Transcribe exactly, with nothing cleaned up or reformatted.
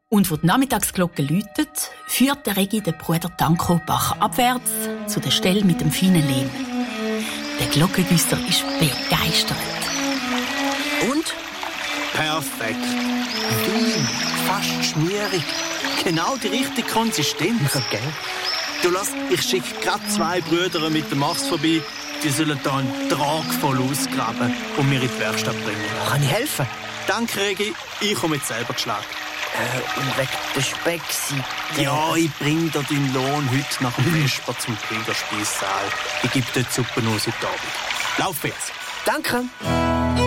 Und wo die Nachmittagsglocke läutet, führt der Regi den Bruder Danko Bach abwärts zu der Stelle mit dem feinen Lehm. Der Glockengüsser ist begeistert. Und? Perfekt. Fein, fast schmierig. Genau die richtige Konsistenz. Okay. Du lass, ich schicke gerade zwei Brüder mit dem Max vorbei. Die sollen da einen Trag voll ausgraben und mir in die Werkstatt bringen. Kann ich helfen? Danke, Regi. Ich komme jetzt selber geschlagen. Äh, und wegen der Speckseite. Ja, ich bring dir deinen Lohn heute nach dem Vesper zum Kinderspeissaal. Ich gebe dort Suppe aus heute Abend. Lauf jetzt. Danke.